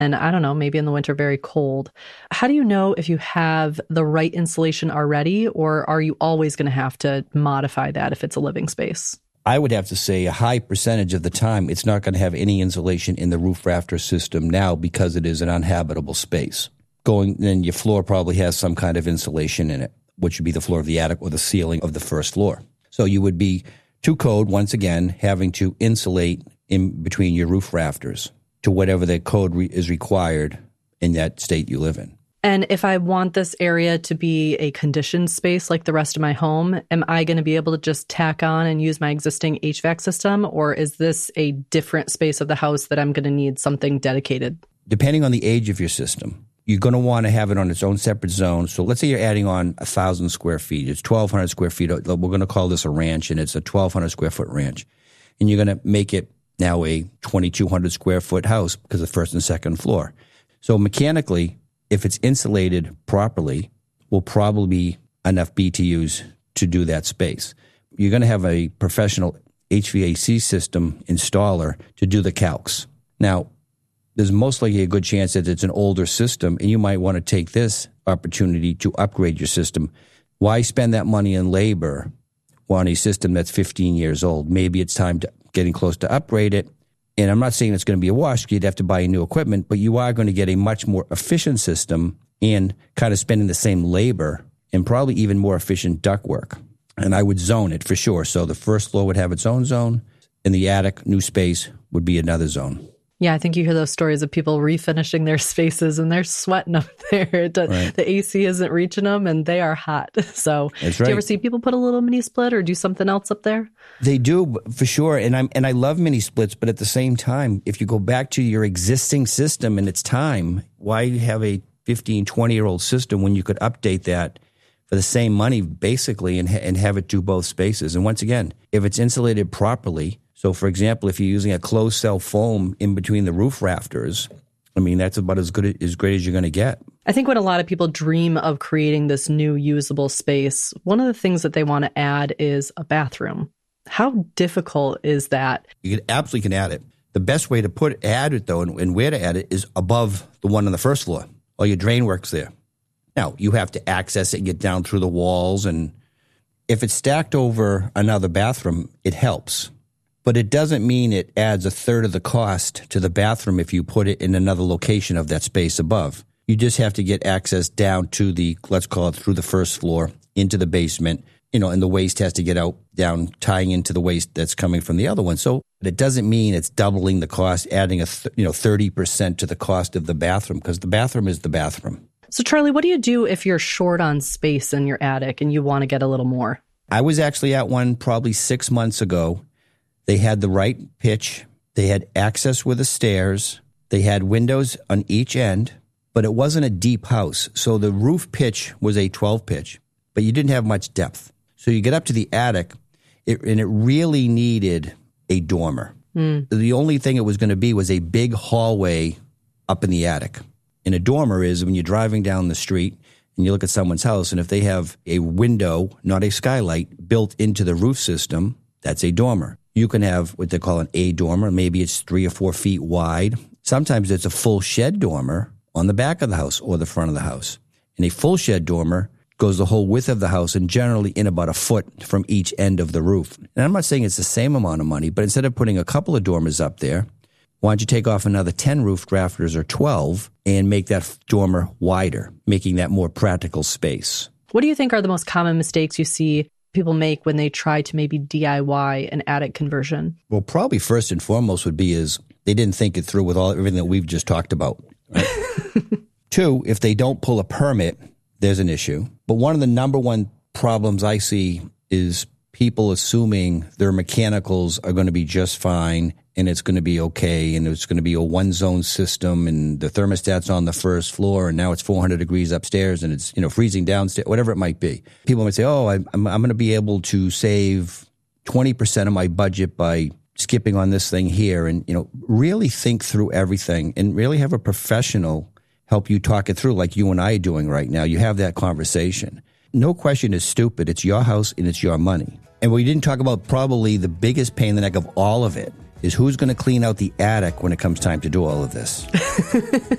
and I don't know, maybe in the winter, very cold. How do you know if you have the right insulation already, or are you always going to have to modify that if it's a living space? I would have to say a high percentage of the time it's not going to have any insulation in the roof rafter system now because it is an uninhabitable space. Then your floor probably has some kind of insulation in it, which would be the floor of the attic or the ceiling of the first floor. So you would be, to code, once again, having to insulate in between your roof rafters to whatever the code is required in that state you live in. And if I want this area to be a conditioned space like the rest of my home, am I going to be able to just tack on and use my existing HVAC system? Or is this a different space of the house that I'm going to need something dedicated? Depending on the age of your system, you're going to want to have it on its own separate zone. So let's say you're adding on 1,000 square feet. It's 1,200 square feet. We're going to call this a ranch, and it's a 1,200 square foot ranch. And you're going to make it now a 2,200 square foot house because of the first and second floor. So mechanically, if it's insulated properly, will probably be enough BTUs to do that space. You're going to have a professional HVAC system installer to do the calcs. Now, there's most likely a good chance that it's an older system, and you might want to take this opportunity to upgrade your system. Why spend that money in labor on a system that's 15 years old? Maybe it's time to getting close to upgrade it. And I'm not saying it's going to be a wash. You'd have to buy new equipment, but you are going to get a much more efficient system and kind of spending the same labor and probably even more efficient ductwork. And I would zone it for sure. So the first floor would have its own zone, and the attic, new space, would be another zone. Yeah, I think you hear those stories of people refinishing their spaces and they're sweating up there. Right. The AC isn't reaching them and they are hot. So That's do right. you ever see people put a little mini split or do something else up there? They do, for sure. And I love mini splits, but at the same time, if you go back to your existing system and its time, why have a 15, 20-year-old system when you could update that for the same money, basically, and have it do both spaces? And once again, if it's insulated properly, so for example, if you're using a closed cell foam in between the roof rafters, I mean, that's about as great as you're going to get. I think when a lot of people dream of creating this new usable space, one of the things that they want to add is a bathroom. How difficult is that? You absolutely can add it. The best way to add it, though, and where to add it is above the one on the first floor. All your drain work's there. Now, you have to access it and get down through the walls. And if it's stacked over another bathroom, it helps. But it doesn't mean it adds a third of the cost to the bathroom if you put it in another location of that space above. You just have to get access down to the, let's call it through the first floor, into the basement, and the waste has to get out, down, tying into the waste that's coming from the other one. So it doesn't mean it's doubling the cost, adding 30% to the cost of the bathroom, because the bathroom is the bathroom. So Charlie, what do you do if you're short on space in your attic and you want to get a little more? I was actually at one probably 6 months ago. They had the right pitch. They had access with the stairs. They had windows on each end, but it wasn't a deep house. So the roof pitch was a 12 pitch, but you didn't have much depth. So you get up to the attic, and it really needed a dormer. The only thing it was going to be was a big hallway up in the attic. And a dormer is when you're driving down the street and you look at someone's house, and if they have a window, not a skylight, built into the roof system, that's a dormer. You can have what they call an A dormer. Maybe it's 3 or 4 feet wide. Sometimes it's a full shed dormer on the back of the house or the front of the house. And a full shed dormer goes the whole width of the house and generally in about a foot from each end of the roof. And I'm not saying it's the same amount of money, but instead of putting a couple of dormers up there, why don't you take off another 10 roof rafters or 12 and make that dormer wider, making that more practical space? What do you think are the most common mistakes you see people make when they try to maybe DIY an attic conversion? Well, probably first and foremost would be is they didn't think it through with everything that we've just talked about. Right? 2, if they don't pull a permit, there's an issue. But one of the number one problems I see is people assuming their mechanicals are going to be just fine and it's going to be okay and it's going to be a one-zone system and the thermostat's on the first floor and now it's 400 degrees upstairs and it's freezing downstairs, whatever it might be. People might say, I'm going to be able to save 20% of my budget by skipping on this thing here, and really think through everything and really have a professional help you talk it through like you and I are doing right now. You have that conversation. No question is stupid. It's your house and it's your money. And we didn't talk about probably the biggest pain in the neck of all of it is who's going to clean out the attic when it comes time to do all of this.